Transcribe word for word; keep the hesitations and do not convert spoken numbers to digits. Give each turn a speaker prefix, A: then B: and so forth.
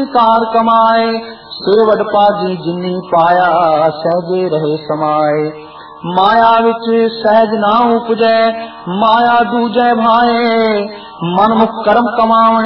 A: ਕਾਰ ਕਮਾਏ। ਸਿਰ ਵਡ ਪਾਜੀ ਜਿਨੀ ਪਾਇਆ ਸਹਿਜੇ ਰਹੇ ਸਮਾਏ। ਮਾਇਆ ਵਿੱਚ ਸਹਿਜ ਨਾ ਉਪਜੈ ਮਾਇਆ ਦੂਜੈ ਭਾਏ। ਮਨ ਮੁਖ ਕਰਮ ਕਮਾਵਣ